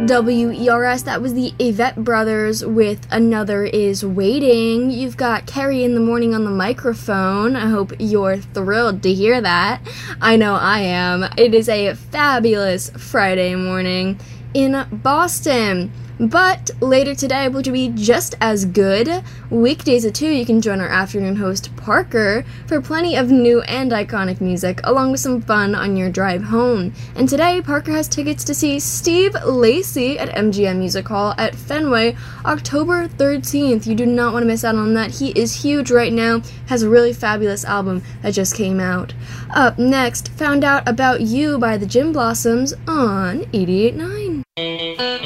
WERS, that was the Yvette Brothers with Another Is Waiting. You've got Carrie in the Morning on the microphone. I hope you're thrilled to hear that. I know I am. It is a fabulous Friday morning in Boston. But later today will be just as good. Weekdays at 2, you can join our afternoon host Parker for plenty of new and iconic music, along with some fun on your drive home. And today, Parker has tickets to see Steve Lacy at MGM Music Hall at Fenway, October 13th. You do not want to miss out on that. He is huge right now, has a really fabulous album that just came out. Up next, Found Out About You by the Gin Blossoms on 88.9.